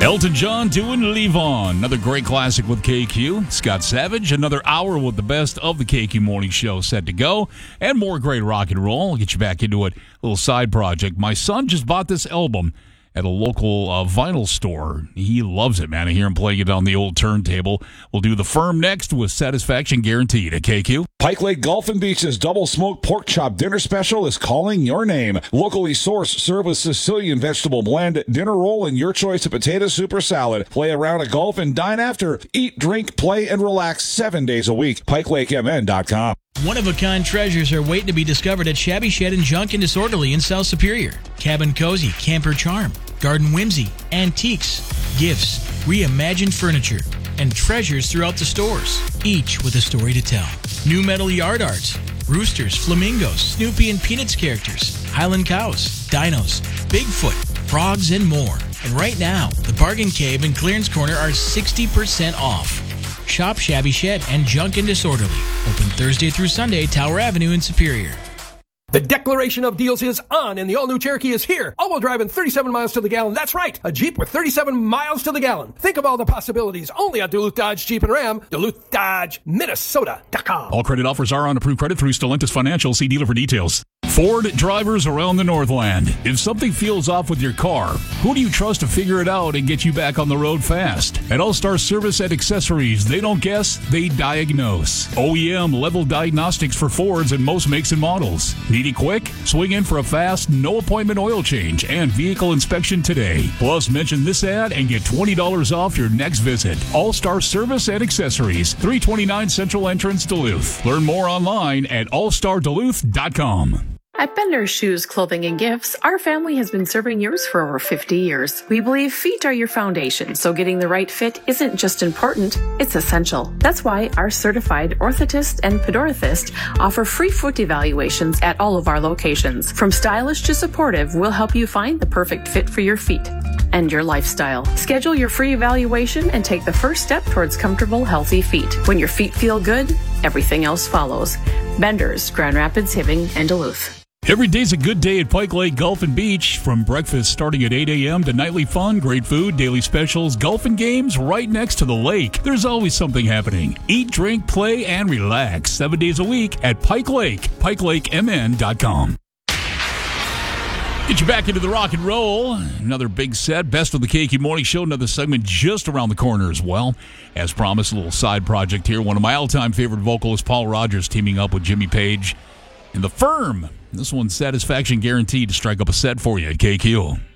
Elton John doing Leave On. Another great classic with KQ. Scott Savage, another hour with the best of the KQ Morning Show set to go. And more great rock and roll. I'll get you back into it. A little side project. My son just bought this album at a local vinyl store. He loves it, man. I hear him playing it on the old turntable. We'll do The Firm next with Satisfaction Guaranteed at KQ. Pike Lake Golf and Beach's double smoked pork chop dinner special is calling your name. Locally sourced, serve with Sicilian vegetable blend, dinner roll, and your choice of potato soup or salad. Play a round of golf and dine after. Eat, drink, play, and relax 7 days a week. PikeLakeMN.com. One-of-a-kind treasures are waiting to be discovered at Shabby Shed and Junk and Disorderly in South Superior. Cabin Cozy, Camper Charm, Garden Whimsy, antiques, gifts, reimagined furniture, and treasures throughout the stores, each with a story to tell. New metal yard arts, roosters, flamingos, Snoopy and Peanuts characters, Highland cows, dinos, Bigfoot, frogs, and more. And right now, the Bargain Cave and Clearance Corner are 60% off. Shop Shabby Shed and Junk and Disorderly. Open Thursday through Sunday, Tower Avenue in Superior. The declaration of deals is on, and the all-new Cherokee is here. All-wheel drive and 37 miles to the gallon. That's right, a Jeep with 37 miles to the gallon. Think of all the possibilities. Only at Duluth Dodge Jeep and Ram. Duluth Dodge, Minnesota.com. All credit offers are on approved credit through Stellantis Financial. See dealer for details. Ford drivers around the Northland. If something feels off with your car, who do you trust to figure it out and get you back on the road fast? At All-Star Service and Accessories, they don't guess, they diagnose. OEM level diagnostics for Fords and most makes and models. Need it quick? Swing in for a fast, no-appointment oil change and vehicle inspection today. Plus, mention this ad and get $20 off your next visit. All-Star Service and Accessories, 329 Central Entrance, Duluth. Learn more online at allstarduluth.com. At Bender's Shoes, Clothing, and Gifts, our family has been serving yours for over 50 years. We believe feet are your foundation, so getting the right fit isn't just important, it's essential. That's why our certified orthotist and podorathist offer free foot evaluations at all of our locations. From stylish to supportive, we'll help you find the perfect fit for your feet and your lifestyle. Schedule your free evaluation and take the first step towards comfortable, healthy feet. When your feet feel good, everything else follows. Bender's, Grand Rapids, Hibbing, and Duluth. Every day's a good day at Pike Lake Golf and Beach. From breakfast starting at 8 a.m. to nightly fun, great food, daily specials, golf and games right next to the lake. There's always something happening. Eat, drink, play, and relax 7 days a week at Pike Lake, PikeLakeMN.com. Get you back into the rock and roll. Another big set. Best of the KQ Morning Show. Another segment just around the corner as well. As promised, a little side project here. One of my all-time favorite vocalists, Paul Rogers, teaming up with Jimmy Page in The Firm. This one's Satisfaction Guaranteed to strike up a set for you at KQ.